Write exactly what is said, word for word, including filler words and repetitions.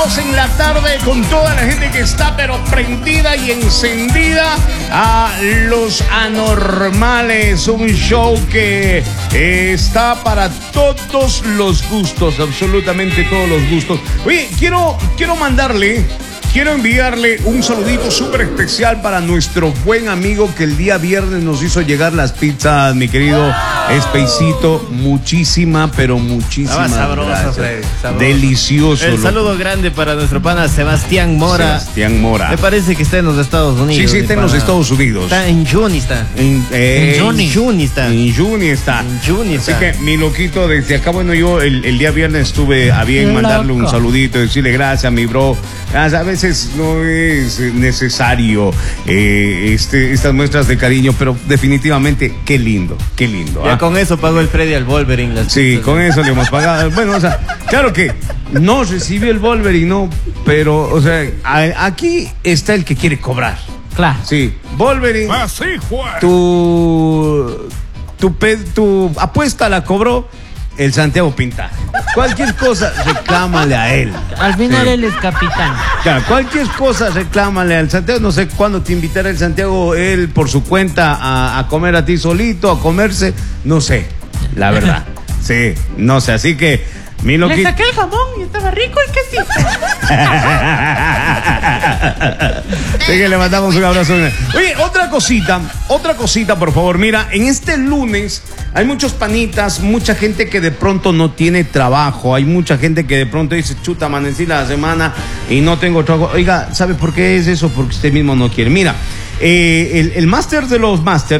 Bienvenidos en la tarde con toda la gente que está pero prendida y encendida a Los Anormales, un show que eh, está para todos los gustos, absolutamente todos los gustos. Oye, quiero, quiero mandarle... Quiero enviarle un saludito súper especial para nuestro buen amigo que el día viernes nos hizo llegar las pizzas, mi querido Espacito. Muchísima, pero muchísimas sabroso, gracias. Freddy, sabroso. Delicioso. El loco. Saludo grande para nuestro pana Sebastián Mora. Sebastián Mora. Me parece que está en los Estados Unidos. Sí, sí, está en los Estados Unidos. Está en Juni, está. En, eh, En Juni. Juni está. En Juni está. En Juni está. Así que, mi loquito, desde acá, bueno, yo el, el día viernes estuve a bien Loco. mandarle un saludito, decirle gracias, mi bro. A veces no es necesario eh, este, estas muestras de cariño, pero definitivamente, qué lindo, qué lindo. Ya ¿ah? con eso pagó el Freddy al Wolverine. Las Sí, pizzas. con eso le hemos pagado. Bueno, o sea, claro que no recibió el Wolverine, no, pero, o sea, a- aquí está el que quiere cobrar. Claro. Sí, Wolverine. Así fue. Tu, tu, pe- tu apuesta la cobró el Santiago Pinta. Cualquier cosa, reclámale a él. Al final Sí. él es capitán. Claro, cualquier cosa, reclámale al Santiago. No sé cuándo te invitará el Santiago, él por su cuenta, a, a comer a ti solito, a comerse. No sé, la verdad. Sí, no sé. Así que, mi Le loquito. saqué el jamón y estaba rico el quesito. Así que le mandamos un abrazo. Oye, otra cosita, otra cosita, por favor. Mira, en este lunes hay muchos panitas, mucha gente que de pronto no tiene trabajo. Hay mucha gente que de pronto dice, chuta, amanecí la semana y no tengo trabajo. Oiga, ¿sabe por qué es eso? Porque usted mismo no quiere. Mira, eh, el, el máster de los máster